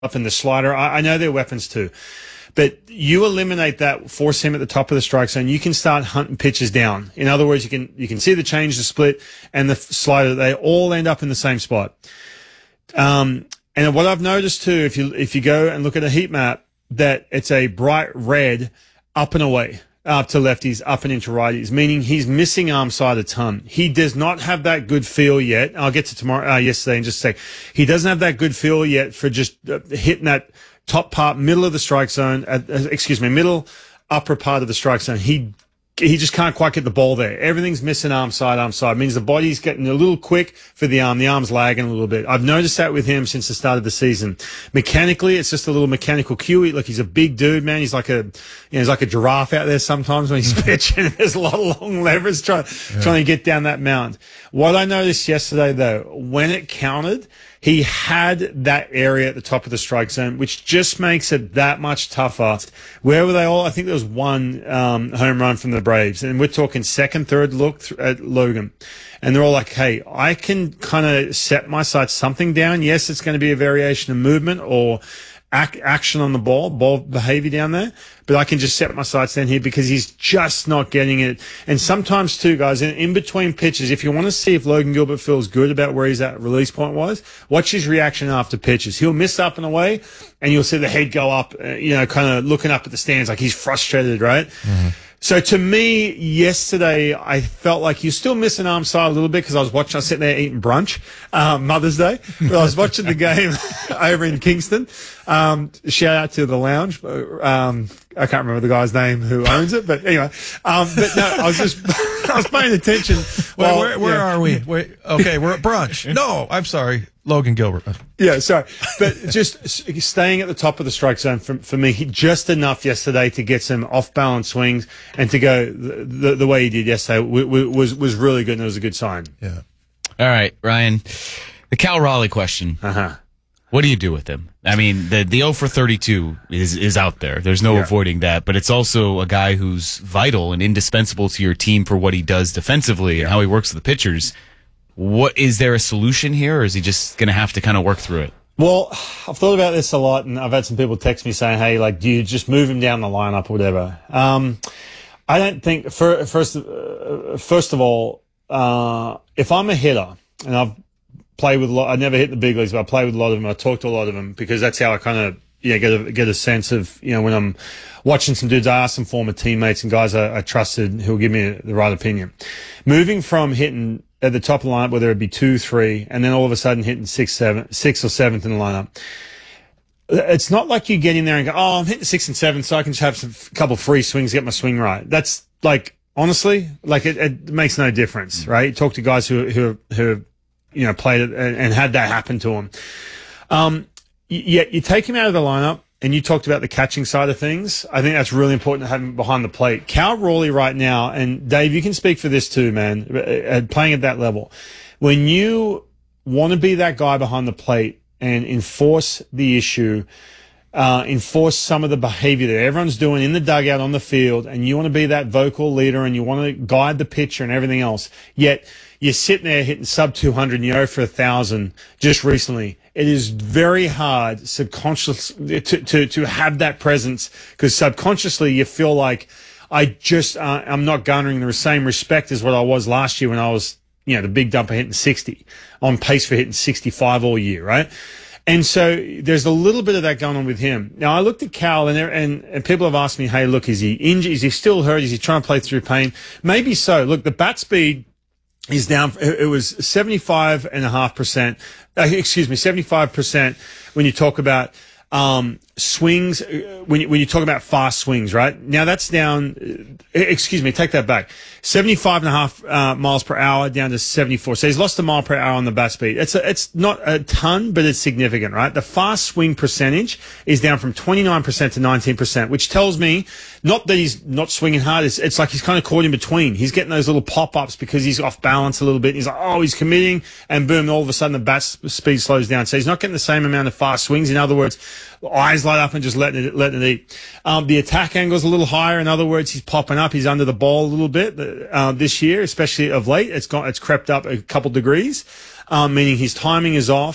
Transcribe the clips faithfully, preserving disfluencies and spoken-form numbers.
up and the slider. I, I know they're weapons too. But you eliminate that, force him at the top of the strike zone, you can start hunting pitches down. In other words, you can you can see the change, the split, and the slider. They all end up in the same spot. Um, and what I've noticed too, if you if you go and look at a heat map, that it's a bright red up and away, up to lefties, up and into righties, meaning he's missing arm side a ton. He does not have that good feel yet. I'll get to tomorrow, uh, yesterday in just a sec. He doesn't have that good feel yet for just uh, hitting that top part, middle of the strike zone, uh, excuse me, middle, upper part of the strike zone. He he just can't quite get the ball there. Everything's missing arm side, arm side. It means the body's getting a little quick for the arm. The arm's lagging a little bit. I've noticed that with him since the start of the season. Mechanically, it's just a little mechanical cue. Look, he's a big dude, man. He's like a, you know, he's like a giraffe out there sometimes when he's pitching. There's a lot of long levers trying, yeah. trying to get down that mound. What I noticed yesterday, though, when it counted, he had that area at the top of the strike zone, which just makes it that much tougher. Where were they all? I think there was one um, home run from the Braves, and we're talking second, third look th- at Logan. And they're all like, hey, I can kind of set my sights something down. Yes, it's going to be a variation of movement or ac- action on the ball, ball behavior down there, but I can just set my sights down here because he's just not getting it. And sometimes too, guys, in, in between pitches, if you want to see if Logan Gilbert feels good about where he's at release point wise, watch his reaction after pitches. He'll miss up and away, and you'll see the head go up, uh, you know, kind of looking up at the stands like he's frustrated, right? Mm-hmm. So to me, yesterday, I felt like you're still missing arm side a little bit because I was watching, I was sitting there eating brunch, um, Mother's Day, but I was watching the game over in Kingston. Um, shout out to the lounge. Um, I can't remember the guy's name who owns it, but anyway, um, but no, I was just, I was paying attention. Well, where, where yeah. are we? Wait, okay, we're at brunch. No, I'm sorry. Logan Gilbert. Yeah, sorry. But just staying at the top of the strike zone for, for me, just enough yesterday to get some off-balance swings and to go the, the, the way he did yesterday w- w- was was really good, and it was a good sign. Yeah. All right, Ryan, the Cal Raleigh question. Uh-huh. What do you do with him? I mean, the the oh for thirty-two is is out there. There's no yeah. avoiding that. But it's also a guy who's vital and indispensable to your team for what he does defensively yeah. and how he works with the pitchers. What is there a solution here, or is he just going to have to kind of work through it? Well, I've thought about this a lot, and I've had some people text me saying, hey, like, do you just move him down the lineup or whatever? Um, I don't think, for, first, uh, first of all, uh, if I'm a hitter, and I've played with a lot, I never hit the big leagues, but I play with a lot of them, I talk to a lot of them, because that's how I kind of, you know, get a, get a sense of, you know, when I'm watching some dudes, I ask some former teammates and guys I, I trusted who'll give me the right opinion. Moving from hitting at the top of the lineup, whether it be two, three, and then all of a sudden hitting six, seven, six or seventh in the lineup. It's not like you get in there and go, oh, I'm hitting six and seven, so I can just have some, a couple free swings, get my swing right. That's like, honestly, like it, it makes no difference, right? You talk to guys who, who, who, you know, played it and, and had that happen to them. Um, yet you take him out of the lineup, and you talked about the catching side of things. I think that's really important to have him behind the plate. Cal Raleigh right now, and Dave, you can speak for this too, man, playing at that level. When you want to be that guy behind the plate and enforce the issue, uh, enforce some of the behavior that everyone's doing in the dugout, on the field, and you want to be that vocal leader and you want to guide the pitcher and everything else, yet you're sitting there hitting sub two hundred and you're oh for one thousand just recently. It is very hard subconsciously to, to, to have that presence, because subconsciously you feel like I just, uh, I'm not garnering the same respect as what I was last year when I was, you know, the big dumper hitting sixty, on pace for hitting sixty-five all year, right? And so there's a little bit of that going on with him. Now, I looked at Cal, and, there, and, and people have asked me, hey, look, is he injured? Is he still hurt? Is he trying to play through pain? Maybe so. Look, the bat speed is down. It was seventy-five and a half percent. Uh, excuse me, seventy-five percent when you talk about um, swings, when you, when you talk about fast swings, right? Now that's down, uh, excuse me, take that back. seventy-five and a half uh, miles per hour down to seventy-four. So he's lost a mile per hour on the bat speed. It's a, it's not a ton, but it's significant, right? The fast swing percentage is down from twenty-nine percent to nineteen percent, which tells me not that he's not swinging hard. It's, it's like he's kind of caught in between. He's getting those little pop-ups because he's off balance a little bit. He's like, oh, he's committing, and boom, all of a sudden the bat speed slows down. So he's not getting the same amount of fast swings. In other words, eyes light up and just letting it, letting it eat. Um, the attack angle's a little higher. In other words, he's popping up. He's under the ball a little bit, uh, this year, especially of late. It's gone, it's crept up a couple degrees, um, meaning his timing is off.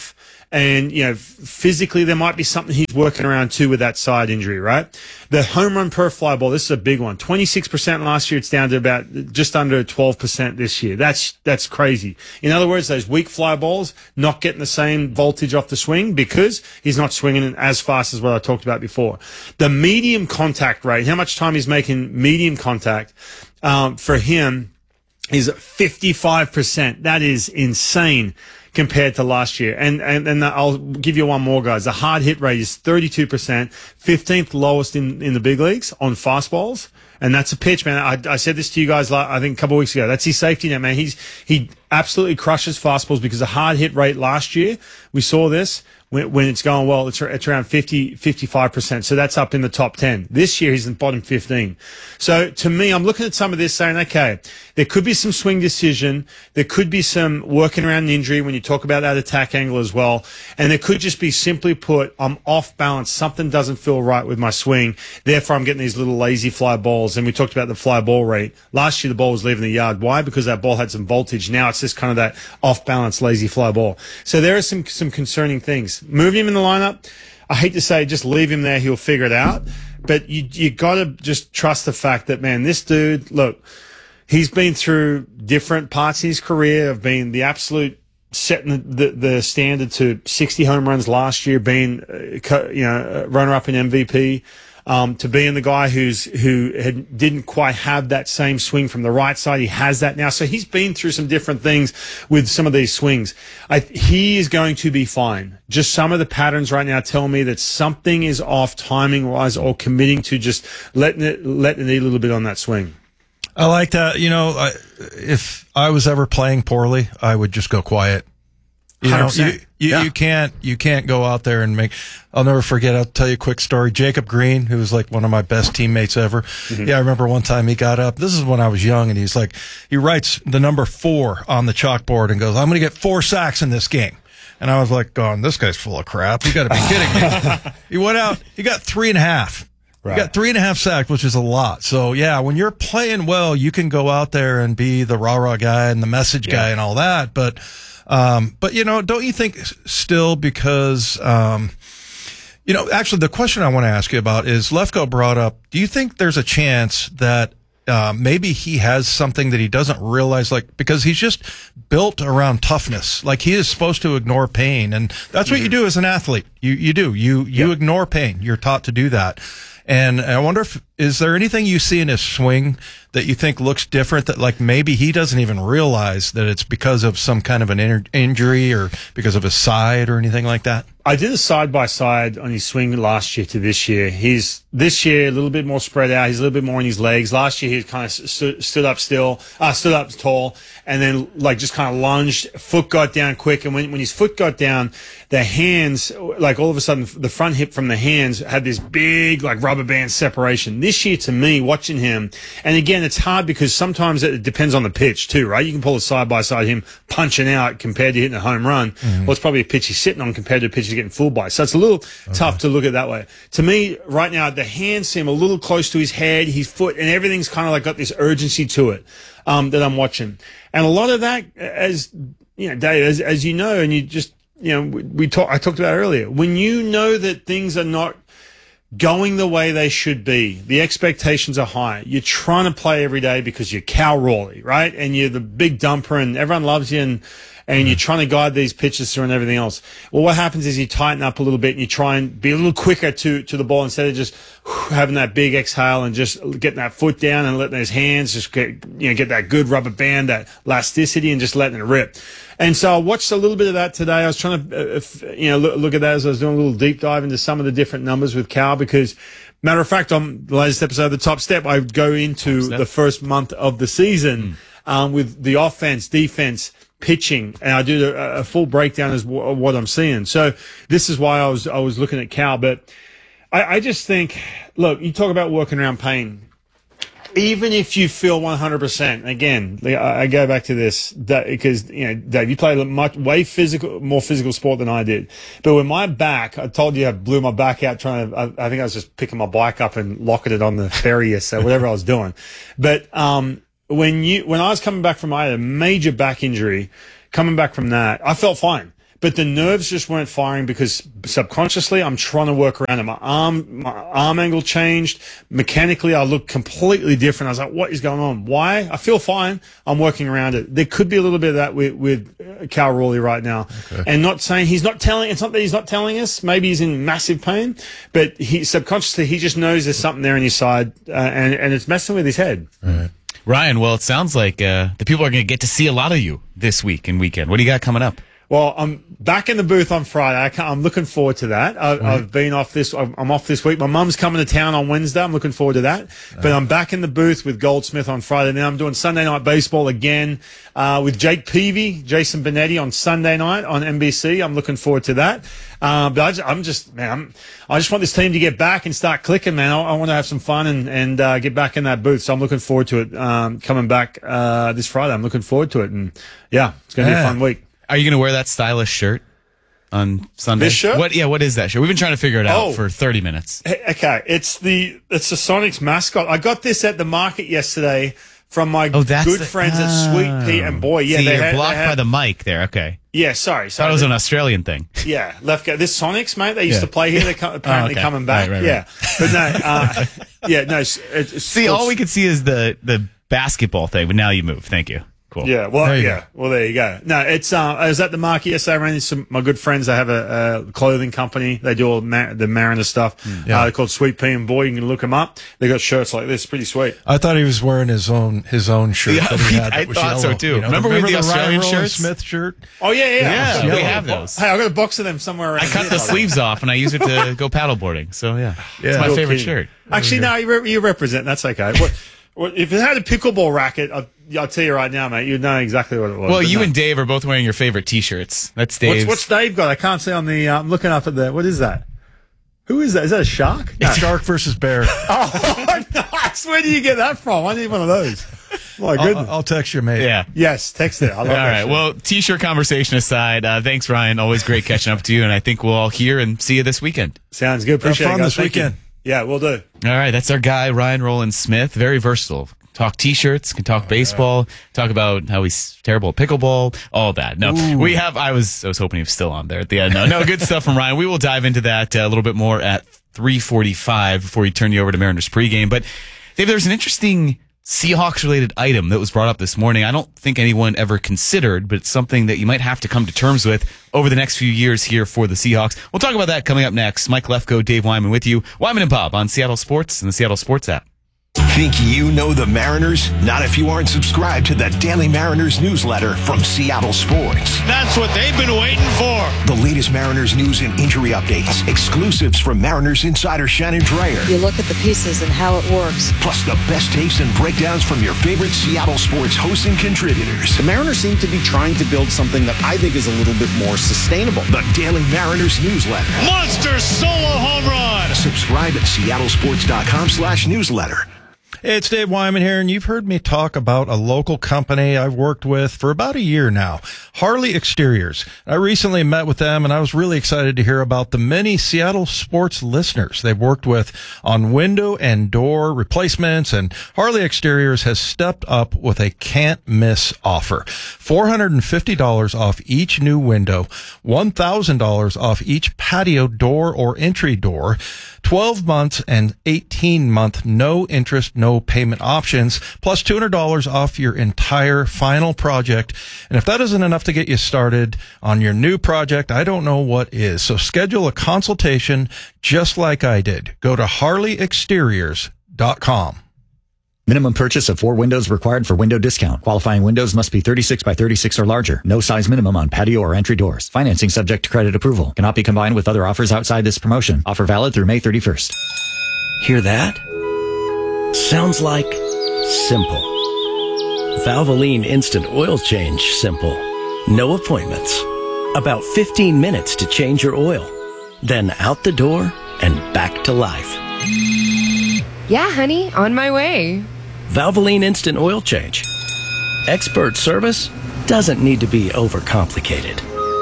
And, you know, physically there might be something he's working around too with that side injury, right? The home run per fly ball, this is a big one. twenty-six percent last year. It's down to about just under twelve percent this year. That's, that's crazy. In other words, those weak fly balls not getting the same voltage off the swing because he's not swinging it as fast as what I talked about before. The medium contact rate, how much time he's making medium contact, um, for him is fifty-five percent. That is insane compared to last year. And, and, and I'll give you one more, guys. The hard hit rate is thirty-two percent, fifteenth lowest in, in the big leagues on fastballs. And that's a pitch, man. I, I said this to you guys, I think a couple of weeks ago. That's his safety net, man. He's, he absolutely crushes fastballs because the hard hit rate last year, we saw this. When, when it's going well, it's, it's around fifty, fifty-five percent. So that's up in the top ten. This year, he's in the bottom fifteen. So to me, I'm looking at some of this saying, okay, there could be some swing decision. There could be some working around an injury when you talk about that attack angle as well. And there could just be simply put, I'm off balance. Something doesn't feel right with my swing. Therefore, I'm getting these little lazy fly balls. And we talked about the fly ball rate. Last year, the ball was leaving the yard. Why? Because that ball had some voltage. Now it's just kind of that off balance, lazy fly ball. So there are some, some concerning things. Moving him in the lineup, I hate to say just leave him there, he'll figure it out. But you you got to just trust the fact that, man, this dude, look, he's been through different parts of his career of being the absolute setting the, the, the standard to sixty home runs last year, being, uh, you know, runner-up in M V P. Um, to being the guy who's, who had, didn't quite have that same swing from the right side. He has that now. So he's been through some different things with some of these swings. I, he is going to be fine. Just some of the patterns right now tell me that something is off timing wise or committing to just letting it, letting it eat a little bit on that swing. I like that. You know, I, if I was ever playing poorly, I would just go quiet. You know, you, you, yeah. you can't, you can't go out there and make, I'll never forget, I'll tell you a quick story. Jacob Green, who was like one of my best teammates ever. Mm-hmm. Yeah, I remember one time he got up, this is when I was young, and he's like, he writes the number four on the chalkboard and goes, I'm going to get four sacks in this game. And I was like, going, this guy's full of crap. You got to be kidding me. He went out, he got three and a half. Right. You got three and a half sacks, which is a lot. So yeah, when you're playing well, you can go out there and be the rah-rah guy and the message yeah. guy and all that. But, um, but you know, don't you think still because, um, you know, actually the question I want to ask you about is Lefko brought up, do you think there's a chance that, uh, maybe he has something that he doesn't realize, like, because he's just built around toughness. Like he is supposed to ignore pain. And that's what mm-hmm. you do as an athlete. You, you do, you, you yep. ignore pain. You're taught to do that. And I wonder if, is there anything you see in his swing that you think looks different, that like maybe he doesn't even realize that it's because of some kind of an in- injury or because of his side or anything like that? I did a side by side on his swing last year to this year. He's this year a little bit more spread out. He's a little bit more in his legs. Last year he kind of st- stood up still, uh, stood up tall, and then like just kind of lunged. Foot got down quick, and when when his foot got down, the hands, like all of a sudden, the front hip from the hands had this big like rubber band separation. This year, to me, watching him, and again, it's hard because sometimes it depends on the pitch too, right? You can pull a side by side him punching out compared to hitting a home run. Mm-hmm. Well, it's probably a pitch he's sitting on compared to a pitch he's getting full by. So it's a little okay. tough to look at that way. To me, right now, the hands seem a little close to his head, his foot, and everything's kind of like got this urgency to it um, that I'm watching. And a lot of that, as you know, Dave, as, as you know, and you just, you know, we, we talked, I talked about earlier, when you know that things are not going the way they should be, the expectations are high. You're trying to play every day because you're Cal Raleigh, right? And you're the big dumper and everyone loves you, and and mm-hmm. you're trying to guide these pitches through and everything else. Well, what happens is you tighten up a little bit and you try and be a little quicker to, to the ball instead of just having that big exhale and just getting that foot down and letting those hands just get, you know, get that good rubber band, that elasticity, and just letting it rip. And so I watched a little bit of that today. I was trying to, uh, if, you know, look, look at that as I was doing a little deep dive into some of the different numbers with Cal, because matter of fact, on the latest episode of The Top Step, I would go into the first month of the season, mm. um, with the offense, defense, pitching, and I do a, a full breakdown as w- of what I'm seeing. So this is why I was I was looking at Cal. But I, I just think, look, you talk about working around pain. Even if you feel one hundred percent, again, I, I go back to this because, you know, Dave, you played a much way physical, more physical sport than I did. But with my back, I told you I blew my back out trying to. I, I think I was just picking my bike up and locking it on the ferry or so, whatever I was doing. But um. When you, when I was coming back from, I had a major back injury, coming back from that, I felt fine. But but the nerves just weren't firing because subconsciously I'm trying to work around it. My arm, my arm angle changed. Mechanically, I looked completely different. I was like, what is going on? Why? I feel fine. I'm working around it. There could be a little bit of that with, with Cal Raleigh right now. Okay. And not saying he's not telling, it's not that he's not telling us. Maybe he's in massive pain, but he subconsciously, he just knows there's something there on his side, uh, and, and it's messing with his head. Right. Ryan, well, it sounds like uh, the people are going to get to see a lot of you this week and weekend. What do you got coming up? Well, I'm back in the booth on Friday. I can't, I'm looking forward to that. I, right. I've been off this. I'm off this week. My mum's coming to town on Wednesday. I'm looking forward to that. But right. I'm back in the booth with Goldsmith on Friday. Now I'm doing Sunday Night Baseball again uh, with Jake Peavy, Jason Benetti on Sunday night on N B C. I'm looking forward to that. Uh, but I just, I'm just, man, I'm, I just want this team to get back and start clicking, man. I, I want to have some fun and, and uh, get back in that booth. So I'm looking forward to it um, coming back uh, this Friday. I'm looking forward to it. And, yeah, it's going to yeah. be a fun week. Are you going to wear that stylish shirt on Sunday? This shirt? What? Yeah, what is that shirt? We've been trying to figure it out oh. for thirty minutes. Okay, it's the it's the Sonics mascot. I got this at the market yesterday from my oh, that's good the, friends oh. at Sweet Pea and Boy. Yeah, See, they you're had, blocked they had, by the mic there. Okay. Yeah, sorry. sorry. That was an Australian thing. Yeah, left go. This Sonics, mate, they used yeah. to play here. They're co- apparently oh, okay. coming back. Right, right, right. Yeah, but no, uh, yeah, no. It's, it's, see, all we could see is the the basketball thing, but now you move. Thank you. Cool. Yeah, well, yeah, go. well, there you go. No, it's uh, I was at the market yesterday. I ran into some my good friends. They have a, a clothing company. They do all Mar- the Mariner stuff. Mm, yeah. uh, they're called Sweet Pea and Boy. You can look them up. They got shirts like this, pretty sweet. I thought he was wearing his own his own shirt. Yeah, that he had I that was thought yellow. so too. You know, remember, remember the, the Australian Ryan shirts? Smith shirt? Oh yeah, yeah, yeah. yeah. We have those. Hey, I got a box of them somewhere around I cut here, the sleeves off and I use it to go paddleboarding. So yeah, yeah. it's my Real favorite keen. shirt. Actually, no, you, re- you represent. That's okay. What, what, if it had a pickleball racket, I'll, I'll tell you right now, mate, you'd know exactly what it was. Well, you no. and Dave are both wearing your favorite T-shirts. That's Dave's. What's, what's Dave got? I can't see on the. Uh, I'm looking up at the. What is that? Who is that? Is that a shark? No. It's shark versus bear. Oh, nice. Where do you get that from? I need one of those. My goodness. I'll, I'll text you, mate. Yeah. Yes, text it. I love all that right. shit. Well, T-shirt conversation aside, uh, thanks, Ryan. Always great catching up to you, and I think we'll all hear and see you this weekend. Sounds good. Appreciate Have fun it, this guys. Thank weekend. You. Yeah, we'll do. All right. That's our guy, Ryan Rowland-Smith. Very versatile. Talk T-shirts, can talk baseball, right. talk about how he's terrible at pickleball, all that. No, Ooh. we have, I was, I was hoping he was still on there at the end. No, no, good stuff from Ryan. We will dive into that uh, a little bit more at three forty-five before we turn you over to Mariners pregame. But Dave, there's an interesting Seahawks related item that was brought up this morning. I don't think anyone ever considered, but it's something that you might have to come to terms with over the next few years here for the Seahawks. We'll talk about that coming up next. Mike Lefko, Dave Wyman with you. Wyman and Bob on Seattle Sports and the Seattle Sports app. Think you know the Mariners? Not if you aren't subscribed to the Daily Mariners newsletter from Seattle Sports. That's what they've been waiting for. The latest Mariners news and injury updates, exclusives from Mariners insider Shannon Dreyer. You look at the pieces and how it works. Plus the best takes and breakdowns from your favorite Seattle Sports hosts and contributors. The Mariners seem to be trying to build something that I think is a little bit more sustainable. The Daily Mariners newsletter. Monster solo home run. Subscribe at seattlesports.com slash newsletter. Hey, it's Dave Wyman here, and you've heard me talk about a local company I've worked with for about a year now, Harley Exteriors. I recently met with them, and I was really excited to hear about the many Seattle sports listeners they've worked with on window and door replacements, and Harley Exteriors has stepped up with a can't-miss offer. four hundred fifty dollars off each new window, one thousand dollars off each patio door or entry door, twelve months and eighteen month no interest, no payment options, plus two hundred dollars off your entire final project. And if that isn't enough to get you started on your new project, I don't know what is. So schedule a consultation just like I did. Go to harley exteriors dot com. Minimum purchase of four windows required for window discount. Qualifying windows must be thirty-six by thirty-six or larger. No size minimum on patio or entry doors. Financing subject to credit approval. Cannot be combined with other offers outside this promotion. Offer valid through May thirty-first. Hear that? Sounds like simple. Valvoline Instant Oil Change simple. No appointments. About fifteen minutes to change your oil. Then out the door and back to life. Yeah, honey, on my way. Valvoline Instant Oil Change. Expert service doesn't need to be overcomplicated.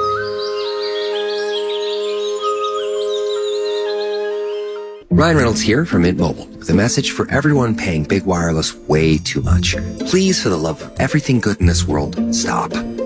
Ryan Reynolds here from Mint Mobile with a message for everyone paying big wireless way too much. Please, for the love of everything good in this world, stop.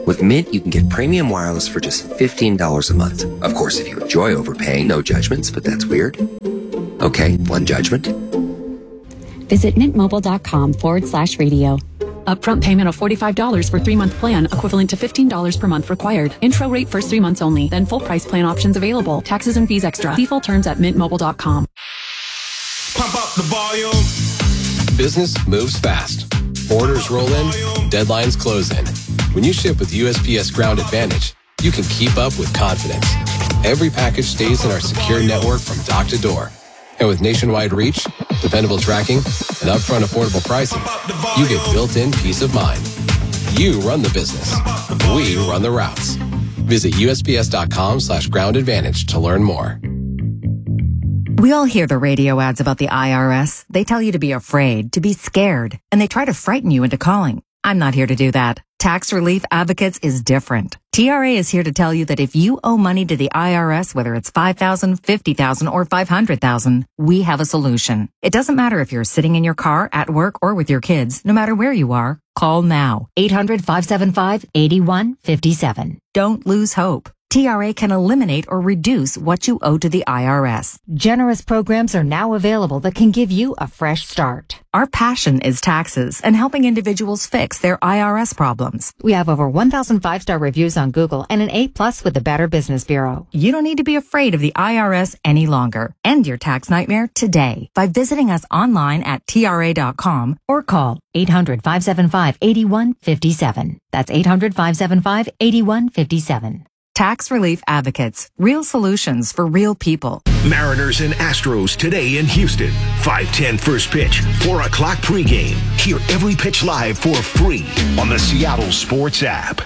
With Mint, you can get premium wireless for just fifteen dollars a month. Of course, if you enjoy overpaying, no judgments, but that's weird. Okay, one judgment. Visit mintmobile.com forward slash radio. Upfront payment of forty-five dollars for three-month plan, equivalent to fifteen dollars per month required. Intro rate first three months only, then full price plan options available. Taxes and fees extra. See full terms at mint mobile dot com. Pump up the volume. Business moves fast. Orders roll in, deadlines close in. When you ship with U S P S Ground Advantage, you can keep up with confidence. Every package stays in our secure network from dock to door. And with nationwide reach, dependable tracking, and upfront affordable pricing, you get built-in peace of mind. You run the business. We run the routes. Visit usps.com slash ground advantage to learn more. We all hear the radio ads about the I R S. They tell you to be afraid, to be scared, and they try to frighten you into calling. I'm not here to do that. Tax Relief Advocates is different. T R A is here to tell you that if you owe money to the I R S, whether it's five thousand dollars, fifty thousand dollars, or five hundred thousand dollars, we have a solution. It doesn't matter if you're sitting in your car, at work, or with your kids. No matter where you are, call now. eight hundred, five seven five, eight one five seven. Don't lose hope. T R A can eliminate or reduce what you owe to the I R S. Generous programs are now available that can give you a fresh start. Our passion is taxes and helping individuals fix their I R S problems. We have over one thousand five-star reviews on Google and an A plus with the Better Business Bureau. You don't need to be afraid of the I R S any longer. End your tax nightmare today by visiting us online at T R A dot com or call eight hundred, five seven five, eight one five seven. That's eight hundred, five seven five, eight one five seven. Tax Relief Advocates. Real solutions for real people. Mariners and Astros today in Houston. five ten first pitch, four o'clock pregame. Hear every pitch live for free on the Seattle Sports app.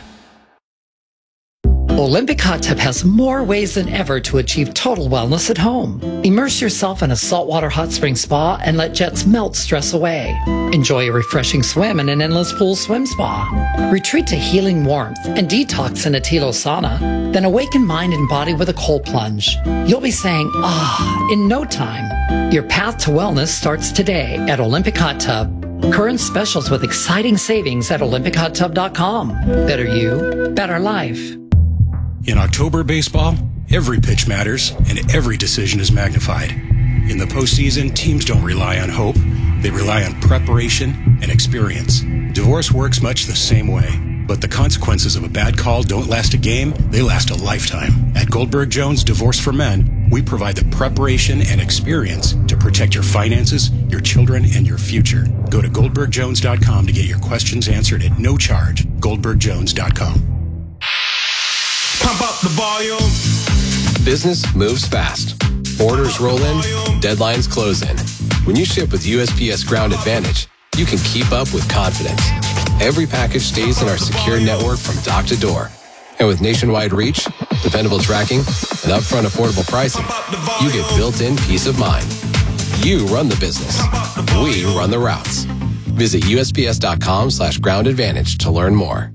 Olympic Hot Tub has more ways than ever to achieve total wellness at home. Immerse yourself in a saltwater hot spring spa and let jets melt stress away. Enjoy a refreshing swim in an endless pool swim spa. Retreat to healing warmth and detox in a Tilo sauna. Then awaken mind and body with a cold plunge. You'll be saying, ah, in no time. Your path to wellness starts today at Olympic Hot Tub. Current specials with exciting savings at olympic hot tub dot com. Better you, better life. In October baseball, every pitch matters and every decision is magnified. In the postseason, teams don't rely on hope. They rely on preparation and experience. Divorce works much the same way, but the consequences of a bad call don't last a game, they last a lifetime. At Goldberg Jones Divorce for Men, we provide the preparation and experience to protect your finances, your children, and your future. Go to goldberg jones dot com to get your questions answered at no charge. goldberg jones dot com. Pump up the volume. Business moves fast. Orders roll in, deadlines close in. When you ship with U S P S Ground Advantage, you can keep up with confidence. Every package stays in our secure network from dock to door. And with nationwide reach, dependable tracking, and upfront affordable pricing, you get built-in peace of mind. You run the business. We run the routes. Visit usps.com slash ground advantage to learn more.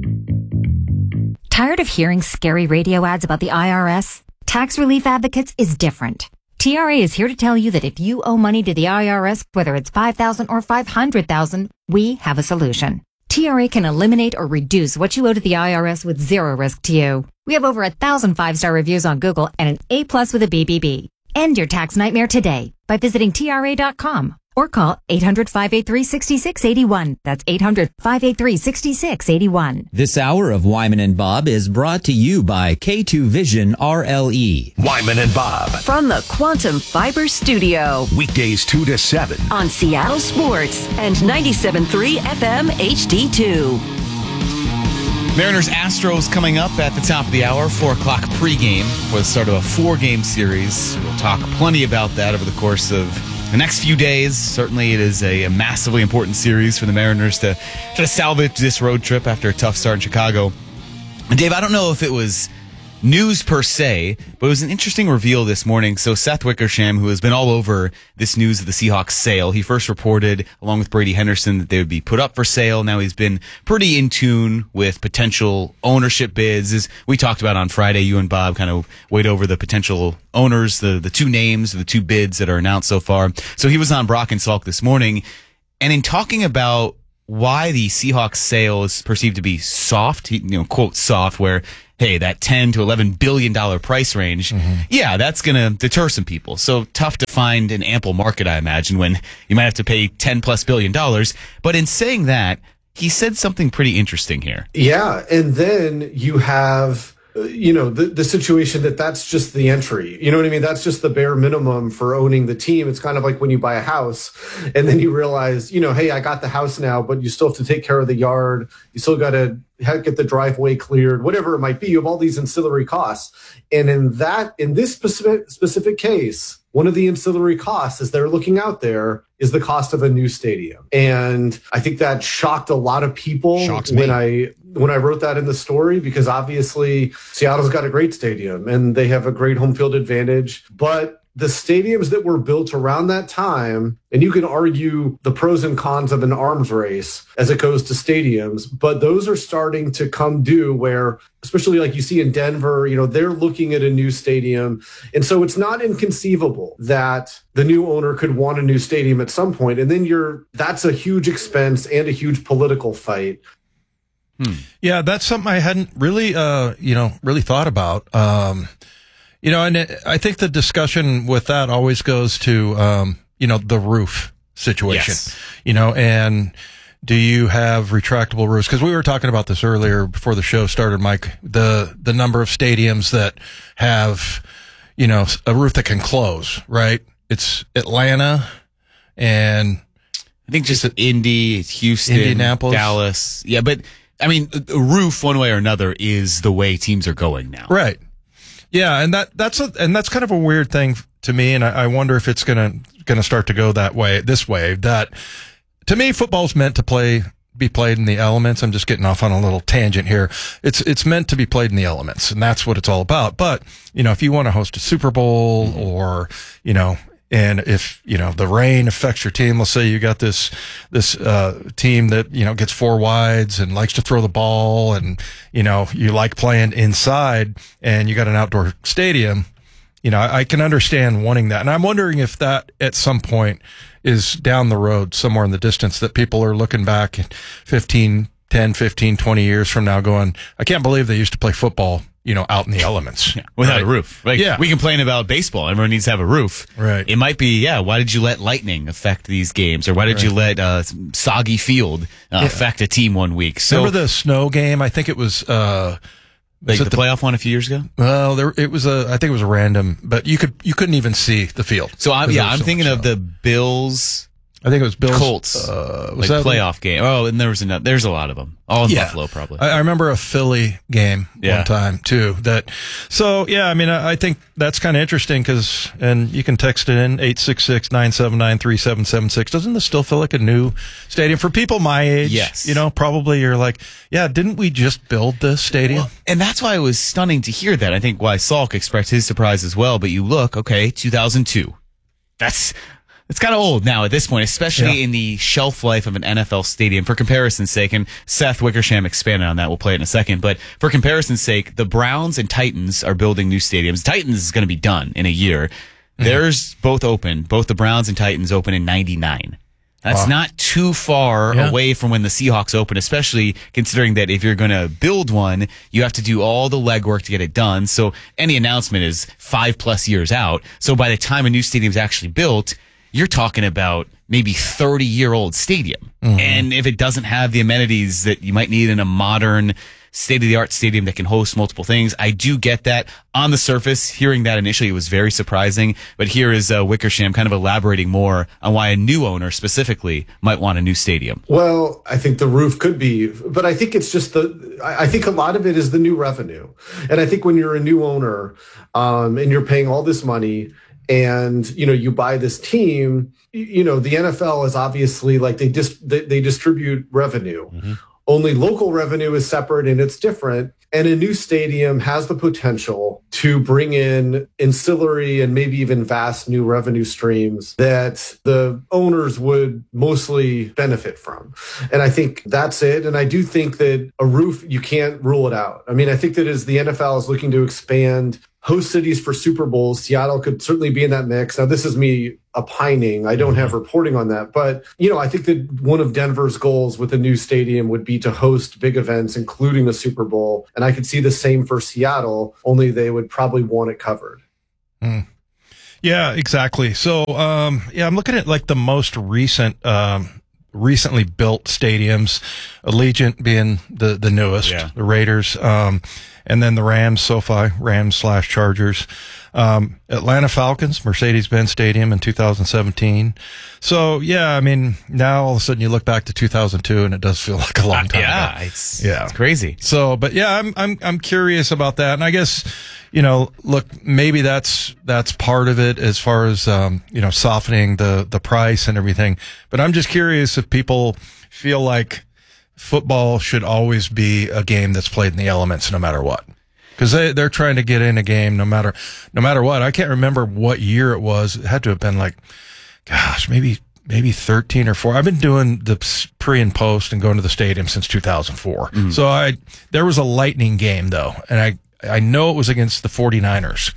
Tired of hearing scary radio ads about the I R S? Tax Relief Advocates is different. T R A is here to tell you that if you owe money to the I R S, whether it's five thousand dollars or five hundred thousand dollars, we have a solution. T R A can eliminate or reduce what you owe to the I R S with zero risk to you. We have over a thousand five-star reviews on Google and an A plus with a B B B. End your tax nightmare today by visiting T R A dot com or call eight hundred, five eight three, six six eight one. That's eight hundred, five eight three, six six eight one. This hour of Wyman and Bob is brought to you by K two Vision R L E. Wyman and Bob. From the Quantum Fiber Studio. Weekdays two to seven. On Seattle Sports and ninety-seven point three F M H D two. Mariners Astros coming up at the top of the hour, four o'clock pregame for the start of a four-game series. We'll talk plenty about that over the course of the next few days. Certainly it is a, a massively important series for the Mariners to try to salvage this road trip after a tough start in Chicago. And Dave, I don't know if it was news per se, but it was an interesting reveal this morning. So Seth Wickersham, who has been all over this news of the Seahawks sale, he first reported, along with Brady Henderson, that they would be put up for sale. Now he's been pretty in tune with potential ownership bids. As we talked about on Friday, you and Bob kind of weighed over the potential owners, the, the two names, the two bids that are announced so far. So he was on Brock and Salk this morning. And in talking about why the Seahawks sale is perceived to be soft, you know, quote soft, where, hey, that ten to eleven billion dollars price range, mm-hmm. yeah, that's going to deter some people. So tough to find an ample market, I imagine, when you might have to pay ten plus billion dollars. But in saying that, he said something pretty interesting here. Yeah. And then you have, you know, the, the situation that that's just the entry. You know what I mean? That's just the bare minimum for owning the team. It's kind of like when you buy a house and then you realize, you know, hey, I got the house now, but you still have to take care of the yard. You still got to get the driveway cleared, whatever it might be. You have all these ancillary costs. And in that, in this specific, specific case, one of the ancillary costs as they're looking out there is the cost of a new stadium. And I think that shocked a lot of people when I when I wrote that in the story, because obviously Seattle's got a great stadium and they have a great home field advantage. But the stadiums that were built around that time, and you can argue the pros and cons of an arms race as it goes to stadiums, but those are starting to come due where, especially like you see in Denver, you know, they're looking at a new stadium. And so it's not inconceivable that the new owner could want a new stadium at some point. And then you're, that's a huge expense and a huge political fight. Hmm. Yeah, that's something I hadn't really, uh, you know, really thought about. Um, You know, and it, I think the discussion with that always goes to, um, you know, the roof situation, yes. you know, and do you have retractable roofs? Because we were talking about this earlier before the show started, Mike, the, the number of stadiums that have, you know, a roof that can close, right? It's Atlanta and I think just Indy, Houston, Indianapolis, Dallas. Yeah, but I mean, a roof one way or another is the way teams are going now. Right. Yeah, and that that's a, and that's kind of a weird thing to me, and I, I wonder if it's gonna gonna start to go that way, this way. That to me, football's meant to play be played in the elements. I'm just getting off on a little tangent here. It's it's meant to be played in the elements, and that's what it's all about. But you know, if you want to host a Super Bowl, or you know, and if you know the rain affects your team, let's say you got this this uh, team that you know gets four wides and likes to throw the ball, and you know you like playing inside, and you got an outdoor stadium. You know, I, I can understand wanting that, and I'm wondering if that at some point is down the road somewhere in the distance that people are looking back fifteen, ten, fifteen, twenty years from now, going, I can't believe they used to play football, you know, out in the elements. Yeah, without right? a roof. Like, yeah. We complain about baseball. Everyone needs to have a roof. Right. It might be, yeah, why did you let lightning affect these games? Or why did right. you let uh, soggy field uh, yeah. affect a team one week? So, remember the snow game? I think it was... Uh, Like the, the playoff one a few years ago? Well, there it was a. I think it was a random, but you could you couldn't even see the field. So I'm, yeah, I'm so thinking of the Bills. I think it was Bills Colts. Uh, was like that playoff game? Oh, and there was another. There's a lot of them. All in yeah. Buffalo, probably. I, I remember a Philly game yeah. one time too. That. So yeah, I mean, I, I think that's kind of interesting because, and you can text it in eight six six nine seven nine three seven seven six. Doesn't this still feel like a new stadium for people my age? Yes. You know, probably you're like, yeah, didn't we just build this stadium? Well, and that's why it was stunning to hear that. I think why Salk expressed his surprise as well. But you look, okay, two thousand two. That's. It's kind of old now at this point, especially yeah. in the shelf life of an N F L stadium. For comparison's sake, and Seth Wickersham expanded on that. We'll play it in a second. But for comparison's sake, the Browns and Titans are building new stadiums. Titans is going to be done in a year. Mm-hmm. Theirs both open. Both the Browns and Titans open in ninety-nine. That's wow. not too far yeah. away from when the Seahawks open, especially considering that if you're going to build one, you have to do all the legwork to get it done. So any announcement is five plus years out. So by the time a new stadium is actually built, you're talking about maybe thirty year old stadium. Mm-hmm. And if it doesn't have the amenities that you might need in a modern state of the art stadium that can host multiple things, I do get that. On the surface, hearing that initially, it was very surprising. But here is uh, Wickersham kind of elaborating more on why a new owner specifically might want a new stadium. Well, I think the roof could be, but I think it's just the, I think a lot of it is the new revenue. And I think when you're a new owner um, and you're paying all this money, and, you know, you buy this team, you know, the N F L is obviously like they dis- they, they distribute revenue. Mm-hmm. Only local revenue is separate and it's different. And a new stadium has the potential to bring in ancillary and maybe even vast new revenue streams that the owners would mostly benefit from. And I think that's it. And I do think that a roof, you can't rule it out. I mean, I think that as the N F L is looking to expand host cities for Super Bowls. Seattle could certainly be in that mix. Now, this is me opining. I don't have reporting on that. But, you know, I think that one of Denver's goals with a new stadium would be to host big events, including the Super Bowl. And I could see the same for Seattle, only they would probably want it covered. Mm. Yeah, exactly. So, um, yeah, I'm looking at like the most recent, um, recently built stadiums, Allegiant being the, the newest, yeah. the Raiders, um, and then the Rams, SoFi, Rams slash Chargers, um, Atlanta Falcons, Mercedes-Benz Stadium in two thousand seventeen. So, yeah, I mean, now all of a sudden you look back to two thousand two and it does feel like a long time uh, yeah, ago. It's, yeah, it's crazy. So, but yeah, I'm, I'm, I'm curious about that. And I guess, you know, look, maybe that's, that's part of it as far as, um, you know, softening the, the price and everything. But I'm just curious if people feel like football should always be a game that's played in the elements no matter what. Because they, they're trying to get in a game no matter, no matter what. I can't remember what year it was. It had to have been like, gosh, maybe, maybe thirteen or four. I've been doing the pre and post and going to the stadium since two thousand four. Mm-hmm. So I, there was a lightning game though. And I, I know it was against the 49ers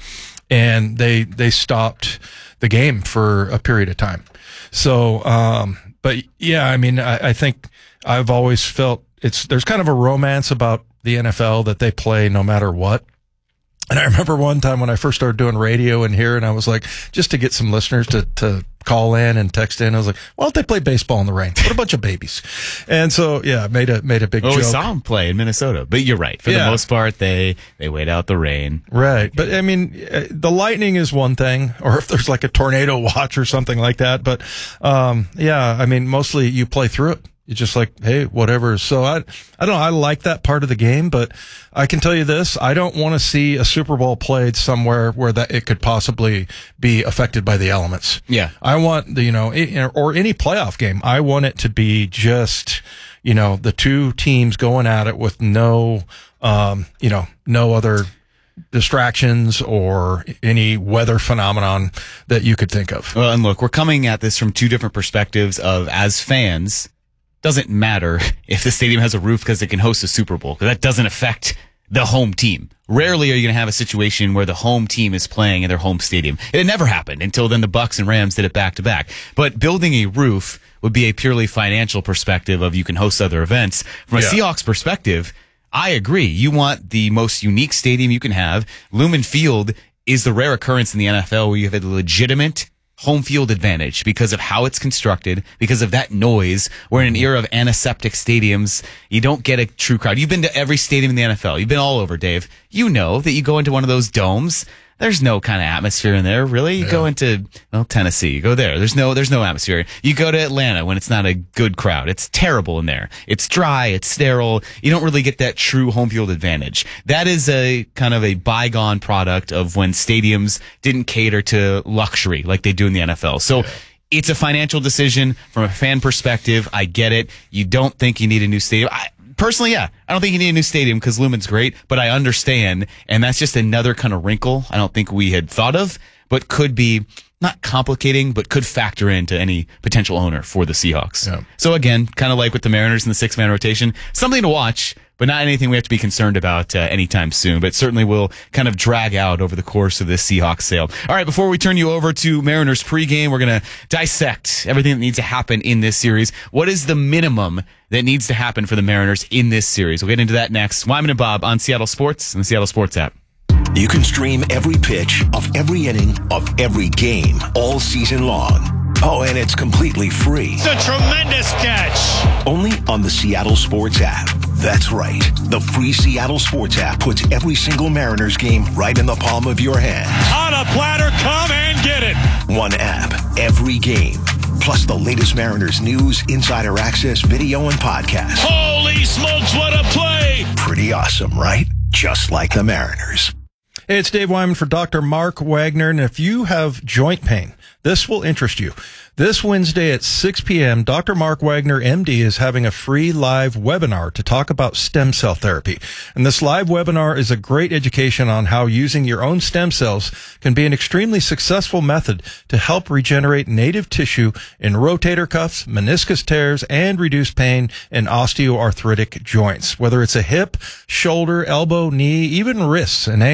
and they, they stopped the game for a period of time. So, um, but yeah, I mean, I, I think I've always felt it's, there's kind of a romance about the N F L that they play no matter what. And I remember one time when I first started doing radio in here and I was like, just to get some listeners to, to call in and text in, I was like, why don't they play baseball in the rain? What a bunch of babies. And so, yeah, made a, made a big well, joke. We saw them play in Minnesota, but you're right. For yeah. the most part, they, they wait out the rain. Right. But I mean, the lightning is one thing, or if there's like a tornado watch or something like that. But, um, yeah, I mean, mostly you play through it. It's just like, hey, whatever. So I, I don't know. I like that part of the game, but I can tell you this. I don't want to see a Super Bowl played somewhere where that it could possibly be affected by the elements. Yeah. I want the, you know, or any playoff game. I want it to be just, you know, the two teams going at it with no, um, you know, no other distractions or any weather phenomenon that you could think of. Well, and look, we're coming at this from two different perspectives of as fans, doesn't matter if the stadium has a roof because it can host a Super Bowl, because that doesn't affect the home team. Rarely are you going to have a situation where the home team is playing in their home stadium. It never happened until then the Bucks and Rams did it back to back. But building a roof would be a purely financial perspective of you can host other events. From a yeah. Seahawks perspective, I agree. You want the most unique stadium you can have. Lumen Field is the rare occurrence in the N F L where you have a legitimate home field advantage because of how it's constructed, because of that noise. We're in an era of antiseptic stadiums. You don't get a true crowd. You've been to every stadium in the N F L. You've been all over, Dave. You know that you go into one of those domes. There's no kind of atmosphere in there, really. You yeah. go into, well, Tennessee, you go there. There's no, there's no atmosphere. You go to Atlanta when it's not a good crowd. It's terrible in there. It's dry. It's sterile. You don't really get that true home field advantage. That is a kind of a bygone product of when stadiums didn't cater to luxury like they do in the N F L. So yeah. it's a financial decision from a fan perspective. I get it. You don't think you need a new stadium. I, Personally, yeah. I don't think you need a new stadium because Lumen's great, but I understand, and that's just another kind of wrinkle I don't think we had thought of, but could be not complicating, but could factor into any potential owner for the Seahawks. Yeah. So again, kind of like with the Mariners in the six-man rotation, something to watch, but not anything we have to be concerned about uh, anytime soon, but certainly will kind of drag out over the course of this Seahawks sale. All right, before we turn you over to Mariners pregame, we're going to dissect everything that needs to happen in this series. What is the minimum that needs to happen for the Mariners in this series? We'll get into that next. Wyman and Bob on Seattle Sports and the Seattle Sports app. You can stream every pitch of every inning of every game all season long. Oh, and it's completely free. It's a tremendous catch. Only on the Seattle Sports app. That's right. The free Seattle Sports app puts every single Mariners game right in the palm of your hand. On a platter, come and get it. One app, every game. Plus the latest Mariners news, insider access, video, and podcast. Holy smokes, what a play! Pretty awesome, right? Just like the Mariners. Hey, it's Dave Wyman for Doctor Mark Wagner, and if you have joint pain, this will interest you. This Wednesday at six p.m., Doctor Mark Wagner, M D, is having a free live webinar to talk about stem cell therapy. And this live webinar is a great education on how using your own stem cells can be an extremely successful method to help regenerate native tissue in rotator cuffs, meniscus tears, and reduce pain in osteoarthritic joints. Whether it's a hip, shoulder, elbow, knee, even wrists and ankles,